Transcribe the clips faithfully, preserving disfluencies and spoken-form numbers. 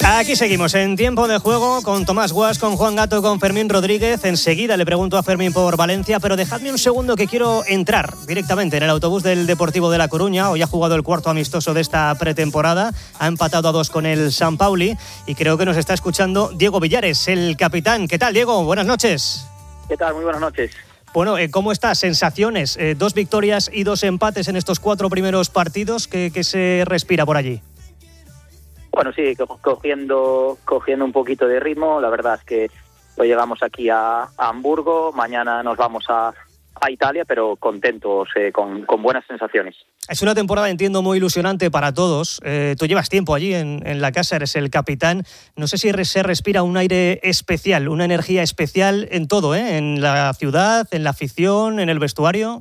Aquí seguimos en Tiempo de Juego con Tomás Guas, con Juan Gato, con Fermín Rodríguez. Enseguida le pregunto a Fermín por Valencia, pero dejadme un segundo que quiero entrar directamente en el autobús del Deportivo de La Coruña. Hoy ha jugado el cuarto amistoso de esta pretemporada, ha empatado a dos con el San Pauli y creo que nos está escuchando Diego Villares, el capitán. ¿Qué tal, Diego? Buenas noches. ¿Qué tal? Muy buenas noches. Bueno, ¿cómo estás? Sensaciones, eh, dos victorias y dos empates en estos cuatro primeros partidos. ¿Qué, qué se respira por allí? Bueno, sí, cogiendo cogiendo un poquito de ritmo. La verdad es que hoy llegamos aquí a, a Hamburgo, mañana nos vamos a, a Italia, pero contentos, eh, con, con buenas sensaciones. Es una temporada, entiendo, muy ilusionante para todos. Eh, tú llevas tiempo allí en, en la casa, eres el capitán. No sé si se respira un aire especial, una energía especial en todo, ¿eh? En la ciudad, en la afición, en el vestuario.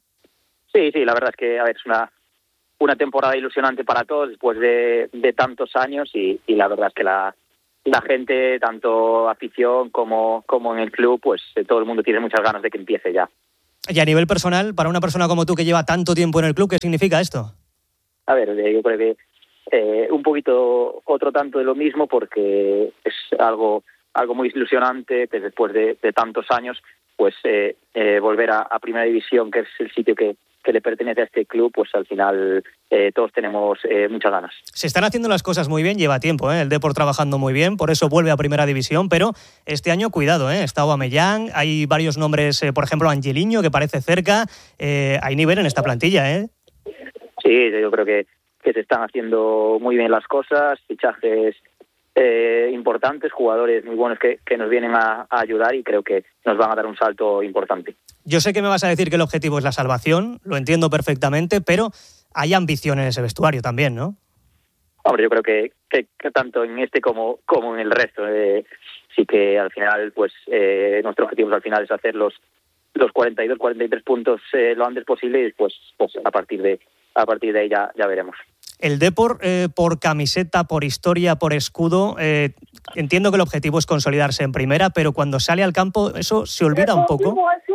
Sí, sí, la verdad es que a ver, es una... una temporada ilusionante para todos después de, de tantos años y, y la verdad es que la, la gente, tanto afición como, como en el club, pues eh, todo el mundo tiene muchas ganas de que empiece ya. Y a nivel personal, para una persona como tú que lleva tanto tiempo en el club, ¿qué significa esto? A ver, eh, yo creo que eh, un poquito otro tanto de lo mismo porque es algo algo muy ilusionante que después de, de tantos años pues eh, eh, volver a, a Primera División, que es el sitio que que le pertenece a este club, pues al final eh, todos tenemos eh, muchas ganas. Se están haciendo las cosas muy bien, lleva tiempo, ¿eh? El Depor trabajando muy bien, por eso vuelve a Primera División, pero este año cuidado, ¿eh? Está Aubameyang, hay varios nombres, eh, por ejemplo Angelino, que parece cerca, eh, hay nivel en esta plantilla, ¿eh? Sí, yo creo que, que se están haciendo muy bien las cosas, fichajes eh, importantes, jugadores muy buenos que, que nos vienen a, a ayudar y creo que nos van a dar un salto importante. Yo sé que me vas a decir que el objetivo es la salvación, lo entiendo perfectamente, pero hay ambición en ese vestuario también, ¿no? Hombre, yo creo que, que, que tanto en este como, como en el resto. Eh, sí que al final, pues eh, nuestro objetivo al final es hacer los, los cuarenta y dos, cuarenta y tres puntos eh, lo antes posible y después pues, a partir de a partir de ahí ya, ya veremos. El Depor, eh, por camiseta, por historia, por escudo, eh, entiendo que el objetivo es consolidarse en primera, pero cuando sale al campo eso se olvida un poco.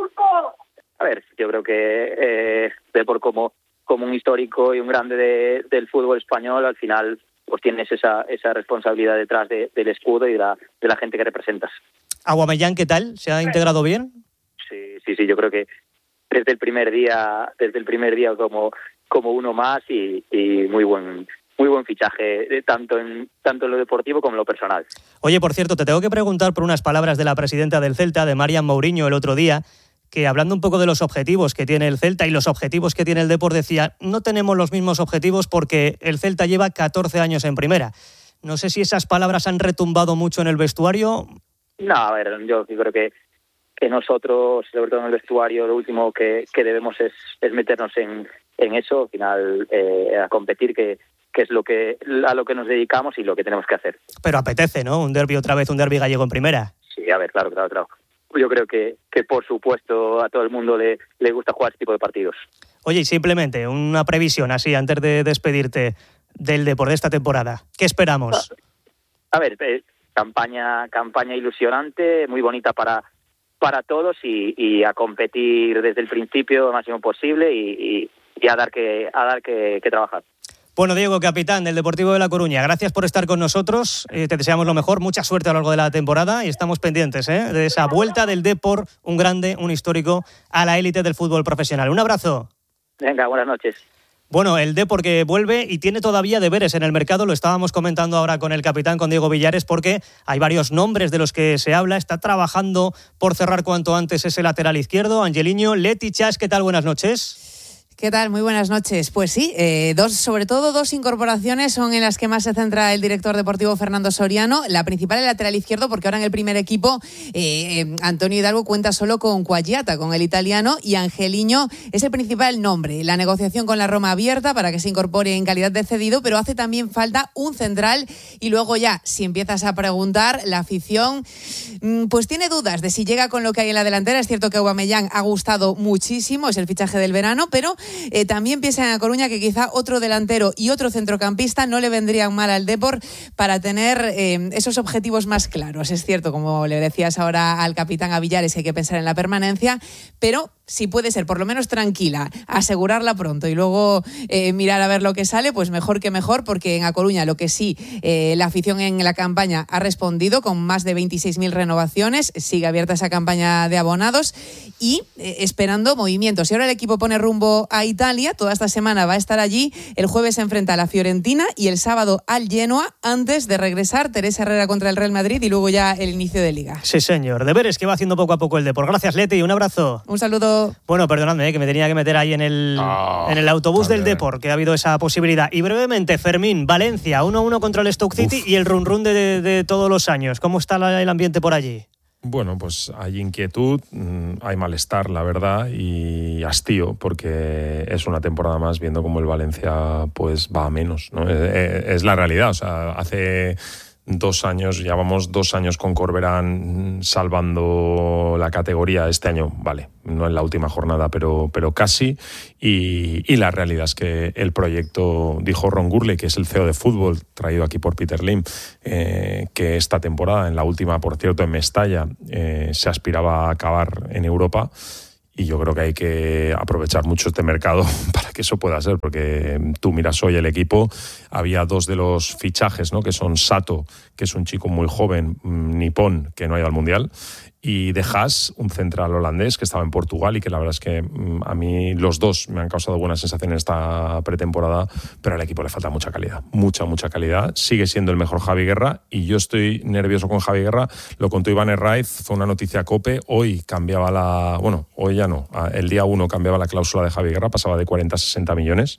A ver, yo creo que eh, Depor como, como un histórico y un grande de, del fútbol español, al final pues tienes esa, esa responsabilidad detrás de, del escudo y de la, de la gente que representas. Aubameyang, ¿qué tal? ¿Se ha integrado bien? Sí, sí, sí, yo creo que desde el primer día, desde el primer día como como uno más y, y muy buen muy buen fichaje, tanto en tanto en lo deportivo como en lo personal. Oye, por cierto, te tengo que preguntar por unas palabras de la presidenta del Celta, de Marian Mourinho, el otro día, que hablando un poco de los objetivos que tiene el Celta y los objetivos que tiene el Depor, decía, no tenemos los mismos objetivos porque el Celta lleva catorce años en primera. No sé si esas palabras han retumbado mucho en el vestuario. No, a ver, yo creo que que nosotros, sobre todo en el vestuario, lo último que, que debemos es, es meternos en, en eso, al final eh, a competir, que, que es lo que a lo que nos dedicamos y lo que tenemos que hacer. Pero apetece, ¿no? Un derbi otra vez, un derbi gallego en primera. Sí, a ver, claro, claro, claro. Yo creo que, que por supuesto a todo el mundo le, le gusta jugar este tipo de partidos. Oye, y simplemente una previsión así, antes de despedirte del Depor de esta temporada. ¿Qué esperamos? A ver, eh, campaña, campaña ilusionante, muy bonita para para todos y, y a competir desde el principio lo máximo posible y, y, y a dar que a dar que, que trabajar. Bueno, Diego, capitán del Deportivo de La Coruña, gracias por estar con nosotros, eh, te deseamos lo mejor, mucha suerte a lo largo de la temporada y estamos pendientes ¿eh? de esa vuelta del Depor, un grande, un histórico, a la élite del fútbol profesional. Un abrazo. Venga, buenas noches. Bueno, el Depor que vuelve y tiene todavía deberes en el mercado, lo estábamos comentando ahora con el capitán, con Diego Villares, porque hay varios nombres de los que se habla, está trabajando por cerrar cuanto antes ese lateral izquierdo, Angelino, Leti, Chas, ¿qué tal? Buenas noches. ¿Qué tal? Muy buenas noches. Pues sí, eh, dos, sobre todo dos incorporaciones son en las que más se centra el director deportivo Fernando Soriano. La principal, el lateral izquierdo, porque ahora en el primer equipo eh, Antonio Hidalgo cuenta solo con Quagliata, con el italiano, y Angelino es el principal nombre. La negociación con la Roma abierta para que se incorpore en calidad de cedido, pero hace también falta un central y luego ya, si empiezas a preguntar, la afición pues tiene dudas de si llega con lo que hay en la delantera. Es cierto que Aubameyang ha gustado muchísimo, es el fichaje del verano, pero Eh, también piensa en A Coruña que quizá otro delantero y otro centrocampista no le vendrían mal al Depor para tener eh, esos objetivos más claros. Es cierto, como le decías ahora al capitán, a Villares, que hay que pensar en la permanencia, pero si puede ser por lo menos tranquila, asegurarla pronto y luego eh, mirar a ver lo que sale, pues mejor que mejor, porque en A Coruña lo que sí, eh, la afición en la campaña ha respondido con más de veintiséis mil renovaciones, sigue abierta esa campaña de abonados y eh, esperando movimientos. Y ahora el equipo pone rumbo a Italia, toda esta semana va a estar allí, el jueves se enfrenta a la Fiorentina y el sábado al Genoa, antes de regresar Teresa Herrera contra el Real Madrid y luego ya el inicio de Liga. Sí, señor, deberes que va haciendo poco a poco el Depor. Gracias, Leti, un abrazo. Un saludo. Bueno, perdonadme, eh, que me tenía que meter ahí en el, oh, en el autobús del Depor, que ha habido esa posibilidad. Y brevemente, Fermín, Valencia, uno a uno contra el Stoke City. Uf. Y el run run de, de, de todos los años. ¿Cómo está la, el ambiente por allí? Bueno, pues hay inquietud, hay malestar, la verdad, y hastío, porque es una temporada más viendo cómo el Valencia pues va a menos, ¿no? Es, es la realidad, o sea, hace dos años, llevamos dos años con Corberán salvando la categoría. Este año, vale, no en la última jornada, pero, pero casi. Y, y la realidad es que el proyecto, dijo Ron Gurley, que es el C E O de fútbol, traído aquí por Peter Lim, eh, que esta temporada, en la última, por cierto, en Mestalla, eh, se aspiraba a acabar en Europa. Y yo creo que hay que aprovechar mucho este mercado para que eso pueda ser, porque tú miras hoy el equipo, había dos de los fichajes, ¿no? Que son Sato, que es un chico muy joven, nipón, que no ha ido al Mundial, y De Haas, un central holandés que estaba en Portugal y que la verdad es que a mí los dos me han causado buena sensación en esta pretemporada, pero al equipo le falta mucha calidad, mucha, mucha calidad. Sigue siendo el mejor Javi Guerra y yo estoy nervioso con Javi Guerra. Lo contó Iván Herraiz, fue una noticia COPE. Hoy cambiaba la... Bueno, hoy ya no. El día uno cambiaba la cláusula de Javi Guerra, pasaba de cuarenta a sesenta millones.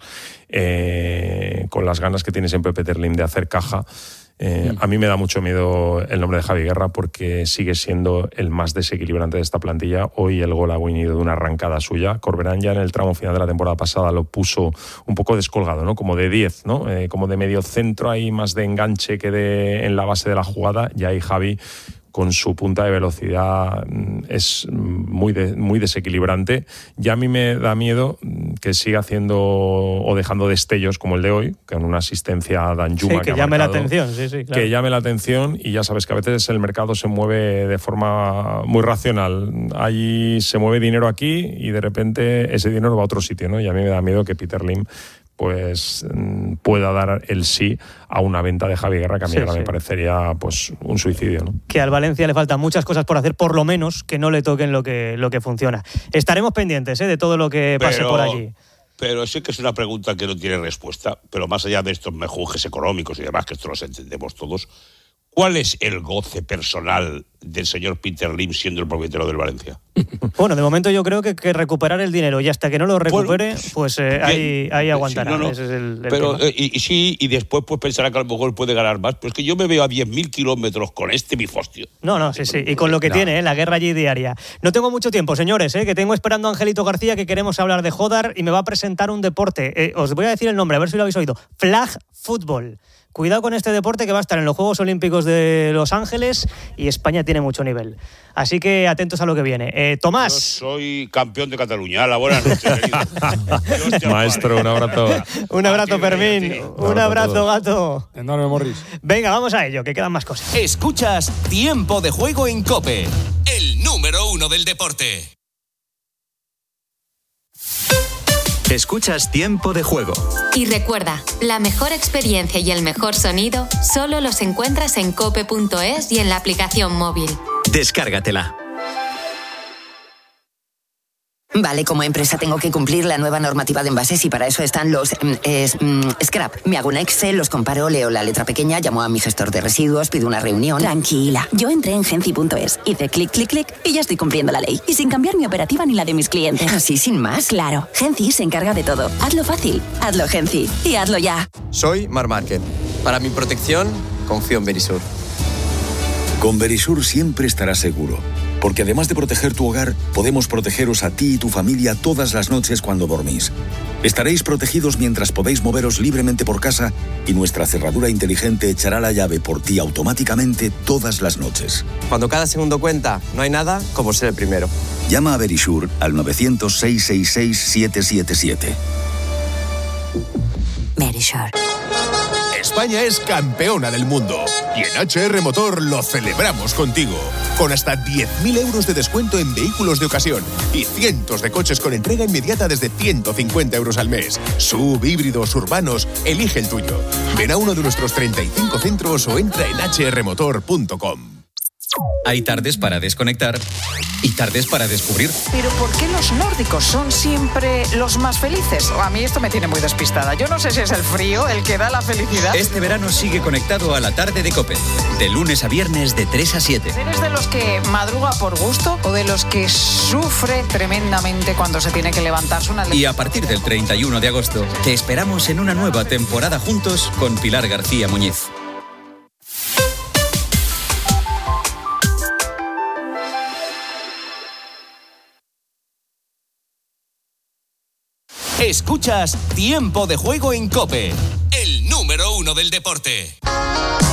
Eh, con las ganas que tiene siempre Peter Lim de hacer caja. Eh, a mí me da mucho miedo el nombre de Javi Guerra porque sigue siendo el más desequilibrante de esta plantilla. Hoy el gol ha venido de una arrancada suya. Corberán ya en el tramo final de la temporada pasada lo puso un poco descolgado, ¿no? Como de diez, ¿no? Eh, como de medio centro, ahí más de enganche que de en la base de la jugada. Y ahí Javi, con su punta de velocidad, es muy, de, muy desequilibrante. Ya a mí me da miedo que siga haciendo o dejando destellos como el de hoy, con una asistencia a Danjuma. Sí, que, que llame marcado, la atención, sí, sí, claro. Que llame la atención, y ya sabes que a veces el mercado se mueve de forma muy racional. Ahí se mueve dinero aquí y de repente ese dinero va a otro sitio, ¿no? Y a mí me da miedo que Peter Lim pues pueda dar el sí a una venta de Javi Guerra, que a mí sí, ahora sí. me parecería pues un suicidio, ¿no? Que al Valencia le faltan muchas cosas por hacer, por lo menos que no le toquen lo que, lo que funciona. Estaremos pendientes ¿eh? de todo lo que pase pero, por allí. Pero sí que es una pregunta que no tiene respuesta, pero más allá de estos mejujes económicos y demás, que esto los entendemos todos, ¿cuál es el goce personal del señor Peter Lim siendo el propietario del Valencia? Bueno, de momento yo creo que, que recuperar el dinero, y hasta que no lo recupere, bueno, pues eh, ahí, ahí aguantará. Sí, no, no. Ese es el, el pero, tema. Eh, y, y sí, y después pues pensará que a lo mejor puede ganar más, pero es que yo me veo a diez mil kilómetros con este bifostio. No, no, sí, sí, y con lo que no. tiene, ¿eh? La guerra allí diaria. No tengo mucho tiempo, señores, ¿eh? que tengo esperando a Angelito García, que queremos hablar de Jodar, y me va a presentar un deporte. Eh, os voy a decir el nombre, a ver si lo habéis oído. Flag Football. Cuidado con este deporte, que va a estar en los Juegos Olímpicos de Los Ángeles, y España tiene mucho nivel. Así que atentos a lo que viene. Eh, Tomás. Yo soy campeón de Cataluña. La buenas noches, querido. Maestro, un abrazo. Un abrazo, Fermín. Un abrazo, gato. Enorme, Morris. Venga, vamos a ello, que quedan más cosas. Escuchas Tiempo de Juego en COPE, el número uno del deporte. Escuchas Tiempo de Juego. Y recuerda, la mejor experiencia y el mejor sonido solo los encuentras en cope punto es y en la aplicación móvil. Descárgatela. Vale, como empresa tengo que cumplir la nueva normativa de envases y para eso están los eh, es, mm, scrap. Me hago un Excel, los comparo, leo la letra pequeña, llamo a mi gestor de residuos, pido una reunión. Tranquila, yo entré en genci punto es, hice clic, clic, clic y ya estoy cumpliendo la ley. Y sin cambiar mi operativa ni la de mis clientes. ¿Así sin más? Claro, Genci se encarga de todo. Hazlo fácil, hazlo Genci y hazlo ya. Soy Mar Márquez. Para mi protección, confío en Verisur. Con Verisur siempre estarás seguro. Porque además de proteger tu hogar, podemos protegeros a ti y tu familia todas las noches cuando dormís. Estaréis protegidos mientras podéis moveros libremente por casa y nuestra cerradura inteligente echará la llave por ti automáticamente todas las noches. Cuando cada segundo cuenta, no hay nada como ser el primero. Llama a Verisur al novecientos, seiscientos sesenta y seis, siete siete siete. Verisur. España es campeona del mundo. Y en H R Motor lo celebramos contigo. Con hasta diez mil euros de descuento en vehículos de ocasión y cientos de coches con entrega inmediata desde ciento cincuenta euros al mes. Sub, híbridos, urbanos, elige el tuyo. Ven a uno de nuestros treinta y cinco centros o entra en h r motor punto com. Hay tardes para desconectar y tardes para descubrir. ¿Pero por qué los nórdicos son siempre los más felices? A mí esto me tiene muy despistada. Yo no sé si es el frío el que da la felicidad. Este verano sigue conectado a la tarde de COPE. De lunes a viernes de tres a siete. ¿Eres de los que madruga por gusto o de los que sufre tremendamente cuando se tiene que levantarse una... Y a partir del treinta y uno de agosto, te esperamos en una nueva temporada juntos con Pilar García Muñiz. Escuchas Tiempo de Juego en COPE, el número uno del deporte.